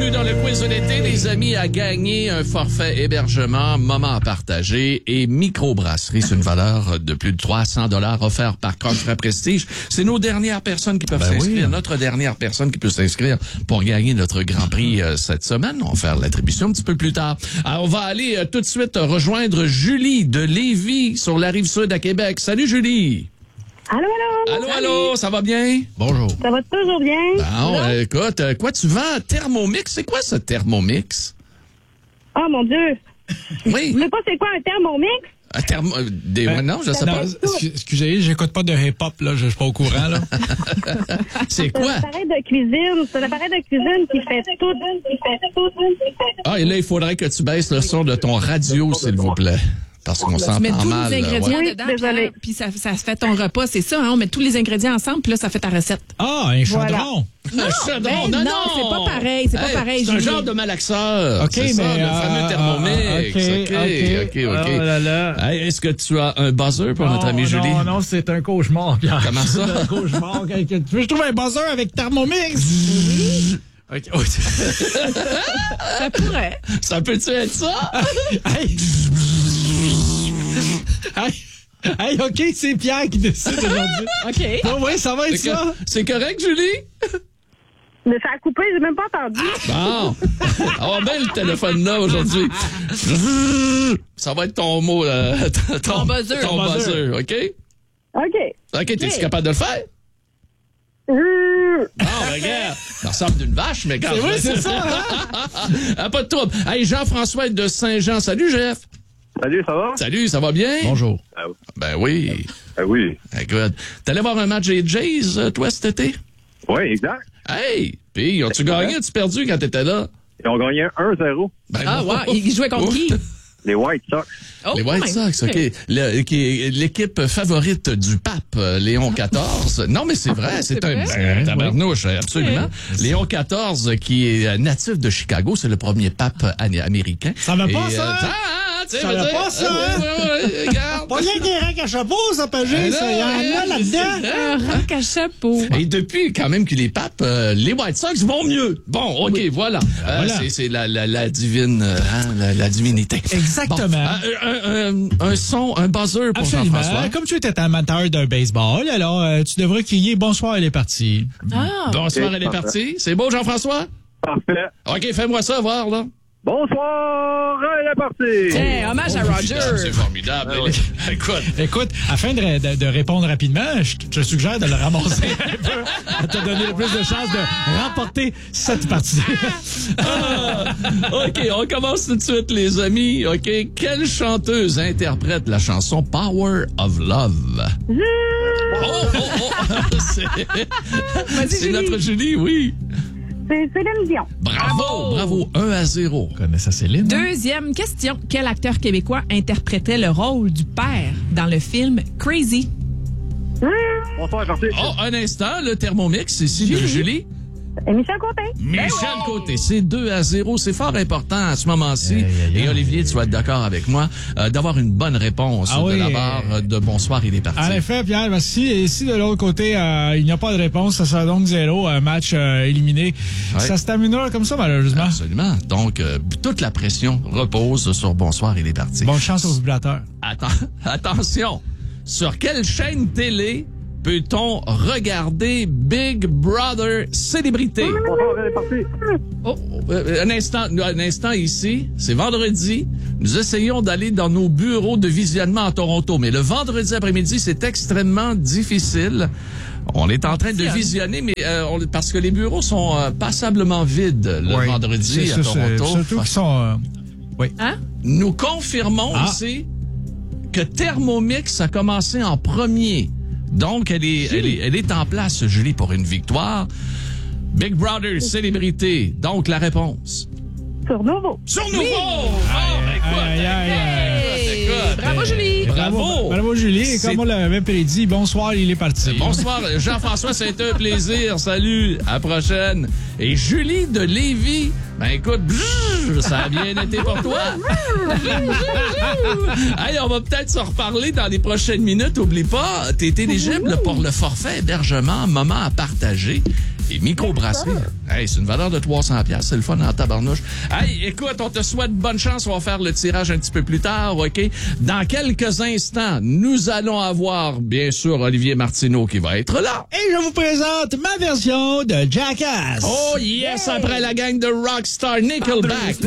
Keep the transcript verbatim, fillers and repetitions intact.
bienvenue dans le quiz de l'été, les amis, à gagner un forfait hébergement, moment à partager et microbrasserie. C'est une valeur de plus de trois cents dollars offert par Coffret Prestige. C'est nos dernières personnes qui peuvent Ben s'inscrire, oui. notre dernière personne qui peut s'inscrire pour gagner notre Grand Prix euh, cette semaine. On va faire l'attribution un petit peu plus tard. Alors, on va aller euh, tout de suite euh, rejoindre Julie de Lévis sur la Rive-Sud à Québec. Salut Julie! Allô, allô? Allô, allô, ça va bien? Bonjour. Ça va toujours bien? Bon, euh, écoute, euh, quoi tu vends? Thermomix? C'est quoi ce Thermomix? Oh, mon Dieu! Oui. Vous savez pas c'est quoi un thermomix? Un thermo... euh, Des... Ben, non, je sais Non, pas. excu- excusez, j'écoute pas de hip-hop, là, je suis pas au courant, là. C'est C'est quoi? un appareil de cuisine. C'est un appareil de cuisine qui fait tout. Qui fait tout. Qui fait tout. Ah, et là, il faudrait que tu baisses le son de ton radio, s'il vous plaît. Parce qu'on Tu mets s'entend tous mal. les là, ingrédients ouais. Oui, dedans, désolée. Pierre, puis ça, ça fait ton repas, c'est ça, hein? On met tous les ingrédients ensemble, puis là, ça fait ta recette. Ah, un Voilà. chaudron. Un chaudron, ben non, non, non, c'est pas pareil, c'est pas pareil, C'est un Julie. genre de malaxeur. OK, c'est mais... ça, le euh, fameux euh, Thermomix. euh, OK, OK, OK. Oh là là. Hey, est-ce que tu as un buzzer pour notre amie Julie? Non, non, c'est un cauchemar, Pierre. Comment ça? C'est un cauchemar. Quelque- Tu veux que je trouve un buzzer avec Thermomix? Oui. OK. Oh, Ça pourrait. Ça peut-tu être ça? hey. hey. Hey, OK, c'est Pierre qui décide aujourd'hui. OK. Oh, oui, ça va être C'est ça. co- C'est correct, Julie? Mais ça a coupé, j'ai même pas entendu. Bon. On va bien le téléphone là aujourd'hui. Ça va être ton mot, là. ton, Ton buzzer. Ton Ton buzzer, buzzer. OK? OK. OK, t'es-tu OK. capable de le faire? Hum, Ah, ben, regarde. Ça ressemble d'une vache, mais quand C'est je vrai, fais c'est ça, Ah, pas de trouble. Hey, Jean-François est de Saint-Jean. Salut, Jeff. Salut, ça va? Salut, ça va bien? Bonjour. Ah, oui. Ben oui. Ah oui. Écoute, t'allais voir un match des Jays, euh, toi, cet été? Oui, exact. Hey! Puis, as-tu gagné ou as-tu perdu quand t'étais là? Ils ont gagné un zéro. Ben, Ah, bon. ouais. Il jouait contre qui? Les White Sox. Oh, Les White quand même. Sox, OK. Le- qui est l'équipe favorite du pape, euh, Léon quatorze. Non, mais c'est vrai, c'est C'est un vrai? ben, tabarnouche, absolument. Oui. Léon quatorze, qui est natif de Chicago, c'est le premier pape an- américain. Ça va pas, Et, ça, euh, hein? ah, ah, tu sais, Ça je va veux pas, dire, ça, euh, hein? ouais, ouais, regarde. Pas rien des règles à chapeau, ça, Pagé, ça. Il y en a là-dedans. Un rack à chapeau. Et depuis, quand même, que les papes, euh, les White Sox vont mieux. Bon, OK, voilà. Euh, voilà. c'est, c'est la, la, la divine, euh, hein, la, la divinité. Exactement. Bon, euh, un, un, un son, un buzzer pour Absolument. Jean-François. Comme tu étais amateur d'un baseball, alors euh, tu devrais crier « Bonsoir, elle est partie Ah. Bonsoir, Ok, elle est parfait. partie. C'est beau, Jean-François? Parfait. OK, fais-moi ça, voir, là. Bonsoir, elle est partie. Tiens, hommage à Formidable, Roger. C'est formidable. Ah ouais. Écoute, ». Écoute, afin de, de- de répondre rapidement, je te suggère de le ramasser un peu, à te donner le plus de chances de remporter cette partie. ah, OK, on commence tout de suite, les amis. OK, quelle chanteuse interprète la chanson Power of Love? Oh, oh, oh! C'est, c'est Julie. notre Julie, oui. C'est Céline Dion. Bravo, bravo. un à zéro. On connaît ça, Céline? Deuxième question. Quel acteur québécois interprétait le rôle du père dans le film Crazy? Bonsoir, parti. Oh, un instant, le Thermomix, ici de Julie. Et Michel Côté. Michel Côté, c'est deux à zéro. C'est fort important à ce moment-ci. Aïe, aïe, aïe. Et Olivier, tu vas être d'accord avec moi, euh, d'avoir une bonne réponse Ah de oui. la part euh, de Bonsoir, il est parti. En effet, Pierre, ben, si, et si de l'autre côté, euh, il n'y a pas de réponse, ça sera donc zéro, un match euh, éliminé. Ouais. Ça se terminera comme ça, malheureusement. Absolument. Donc, euh, toute la pression repose sur Bonsoir, il est parti. Bonne chance aux vibrateurs. Atten- attention, sur quelle chaîne télé peut-on regarder Big Brother Célébrité? Bonsoir, elle est partie. Oh, euh, un instant, un instant ici, c'est vendredi. Nous essayons d'aller dans nos bureaux de visionnement à Toronto, mais le vendredi après-midi, c'est extrêmement difficile. On est en train de visionner, mais euh, on- parce que les bureaux sont euh, passablement vides le Oui. vendredi C'est à ça, c'est- Toronto. Surtout qu'ils sont... euh, oui. Hein? Nous confirmons Ah. ici que Thermomix a commencé en premier. Donc, elle est, elle est, elle est en place, Julie, pour une victoire. Big Brother, célébrité. Donc, la réponse. Sur Nouveau. Sur Nouveau! Oh, écoute, Aïe, aïe, aïe. Hey! écoute. Bravo, Julie! Bravo! Bravo, Julie. Et C'est- comme on l'avait prédit, bonsoir, il est parti. Bonsoir, Jean-François, c'est un plaisir. Salut, à la prochaine. Et Julie de Lévis, ben écoute, bzzz, ça a bien été pour toi. Hey, on va peut-être se reparler dans les prochaines minutes. Oublie pas, t'es éligible pour le forfait hébergement, moment à partager Et microbrasserie. Hey, c'est une valeur de trois cents piastres. C'est le fun en tabarnouche. Hey, écoute, on te souhaite bonne chance. On va faire le tirage un petit peu plus tard, OK? Dans quelques instants, nous allons avoir, bien sûr, Olivier Martineau qui va être là. Et je vous présente ma version de Jackass. Oh yes, après la gang de Rockstar Nickelback.